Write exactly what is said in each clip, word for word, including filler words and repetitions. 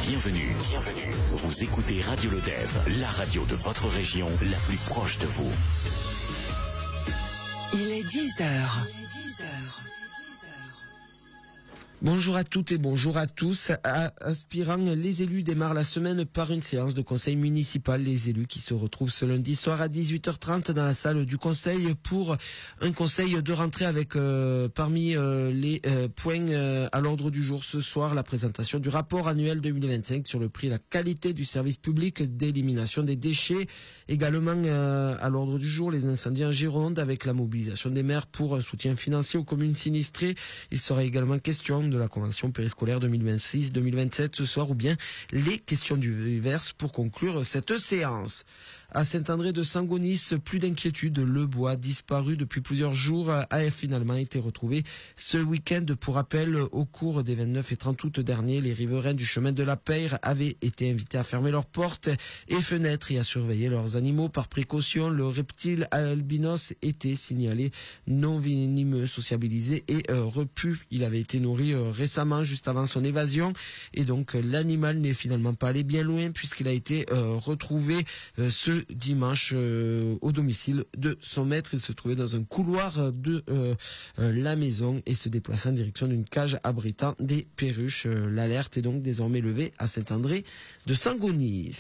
Bienvenue, bienvenue. Vous écoutez Radio Le Dev, la radio de votre région, la plus proche de vous. Il est dix heures. Bonjour à toutes et bonjour à tous. À Aspirant, les élus démarrent la semaine par une séance de conseil municipal. Les élus qui se retrouvent ce lundi soir à dix-huit heures trente dans la salle du conseil pour un conseil de rentrée avec euh, parmi euh, les euh, points euh, à l'ordre du jour ce soir, la présentation du rapport annuel deux mille vingt-cinq sur le prix et la qualité du service public d'élimination des déchets. Également euh, à l'ordre du jour, les incendies en Gironde avec la mobilisation des maires pour un soutien financier aux communes sinistrées. Il sera également question de la convention périscolaire deux mille vingt-six deux mille vingt-sept ce soir, ou bien les questions du verse pour conclure cette séance. À Saint-André de Sangonis, plus d'inquiétude. Le bois disparu depuis plusieurs jours a finalement été retrouvé ce week-end. Pour rappel, au cours des vingt-neuf et trente août dernier, les riverains du chemin de la Peyre avaient été invités à fermer leurs portes et fenêtres et à surveiller leurs animaux. Par précaution, le reptile albinos était signalé non venimeux, sociabilisé et euh, repu. Il avait été nourri euh, récemment, juste avant son évasion, et donc euh, l'animal n'est finalement pas allé bien loin puisqu'il a été euh, retrouvé euh, ce dimanche euh, au domicile de son maître. Il se trouvait dans un couloir de euh, euh, la maison et se déplaçait en direction d'une cage abritant des perruches. Euh, l'alerte est donc désormais levée à Saint-André de Sangonis.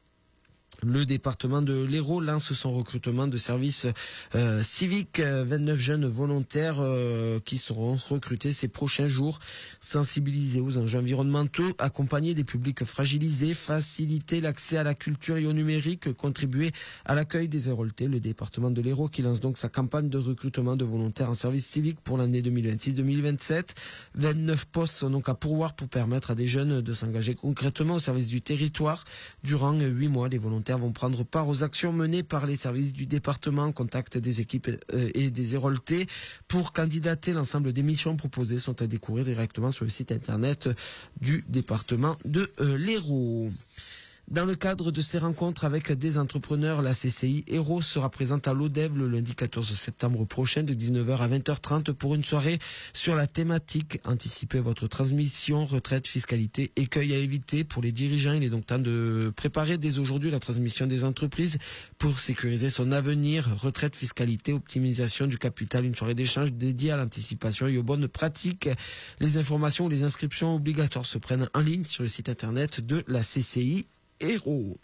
Le département de l'Hérault lance son recrutement de services euh, civiques. vingt-neuf jeunes volontaires euh, qui seront recrutés ces prochains jours, sensibilisés aux enjeux environnementaux, accompagner des publics fragilisés, faciliter l'accès à la culture et au numérique, contribuer à l'accueil des révoltés. Le département de l'Hérault qui lance donc sa campagne de recrutement de volontaires en service civique pour l'année deux mille vingt-six deux mille vingt-sept. vingt-neuf postes sont donc à pourvoir pour permettre à des jeunes de s'engager concrètement au service du territoire. Durant huit mois, les volontaires vont prendre part aux actions menées par les services du département en contact des équipes et des héroltés. Pour candidater, l'ensemble des missions proposées sont à découvrir directement sur le site internet du département de l'Hérault. Dans le cadre de ces rencontres avec des entrepreneurs, la C C I Hérault sera présente à l'O-Dev le lundi quatorze septembre prochain de dix-neuf heures à vingt heures trente pour une soirée sur la thématique « Anticipez votre transmission, retraite, fiscalité, écueil à éviter ». Pour les dirigeants, il est donc temps de préparer dès aujourd'hui la transmission des entreprises pour sécuriser son avenir. Retraite, fiscalité, optimisation du capital, une soirée d'échange dédiée à l'anticipation et aux bonnes pratiques. Les informations ou les inscriptions obligatoires se prennent en ligne sur le site internet de la C C I Hérault.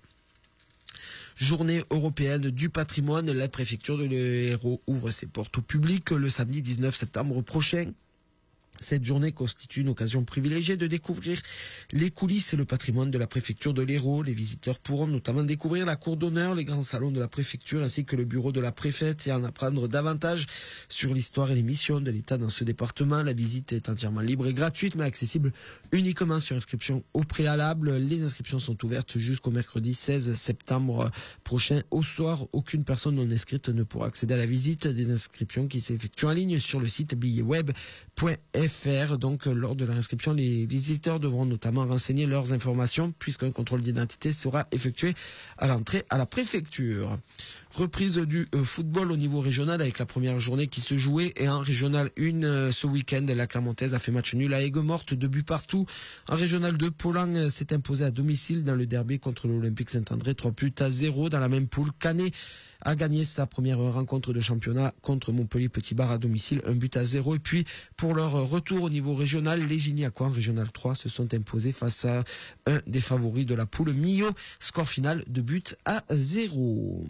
Journée européenne du patrimoine, la préfecture de l'Hérault ouvre ses portes au public le samedi dix-neuf septembre prochain. Cette journée constitue une occasion privilégiée de découvrir les coulisses et le patrimoine de la préfecture de l'Hérault. Les visiteurs pourront notamment découvrir la cour d'honneur, les grands salons de la préfecture ainsi que le bureau de la préfète et en apprendre davantage sur l'histoire et les missions de l'État dans ce département. La visite est entièrement libre et gratuite mais accessible uniquement sur inscription au préalable. Les inscriptions sont ouvertes jusqu'au mercredi seize septembre prochain au soir. Aucune personne non inscrite ne pourra accéder à la visite. Des inscriptions qui s'effectuent en ligne sur le site billets web point f r. Donc, lors de leur inscription, les visiteurs devront notamment renseigner leurs informations puisqu'un contrôle d'identité sera effectué à l'entrée à la préfecture. Reprise du euh, football au niveau régional avec la première journée qui se jouait et en régional un euh, ce week-end, la Clermontaise a fait match nul à Aigues-Mortes, deux buts partout. En régional deux, Paulan euh, s'est imposé à domicile dans le derby contre l'Olympique Saint-André, trois buts à zéro. Dans la même poule, Canet a gagné sa première rencontre de championnat contre Montpellier Petit Bar à domicile, un but à zéro. Et puis, pour leur retour au niveau régional, les Gignacois en régional trois se sont imposés face à un des favoris de la poule, Millau. Score final de but à zéro.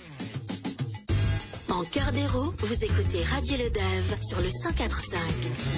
En cœur d'Hérault, vous écoutez Radio Le Dev sur le cent quatre virgule cinq.